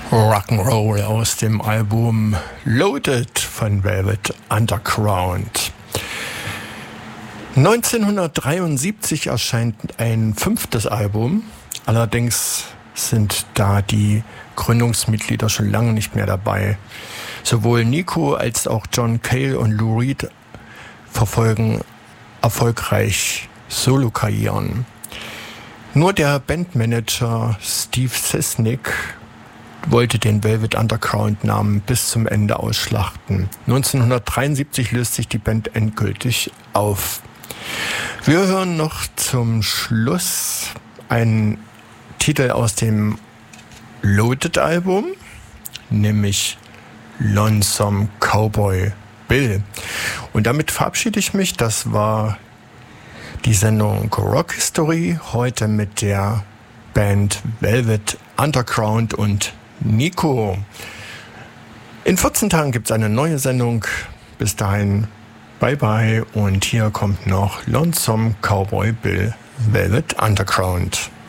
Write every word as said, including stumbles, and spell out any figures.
Rock'n'Roll aus dem Album Loaded von Velvet Underground. neunzehnhundertdreiundsiebzig erscheint ein fünftes Album. Allerdings sind da die Gründungsmitglieder schon lange nicht mehr dabei. Sowohl Nico als auch John Cale und Lou Reed verfolgen erfolgreich Solokarrieren. Nur der Bandmanager Steve Sesnick wollte den Velvet Underground-Namen bis zum Ende ausschlachten. neunzehnhundertdreiundsiebzig löst sich die Band endgültig auf. Wir hören noch zum Schluss einen Titel aus dem Loaded-Album, nämlich Lonesome Cowboy Bill. Und damit verabschiede ich mich. Das war die Sendung Rock History, heute mit der Band Velvet Underground und Nico. In vierzehn Tagen gibt es eine neue Sendung. Bis dahin, bye bye. Und hier kommt noch Lonesome Cowboy Bill, Velvet Underground.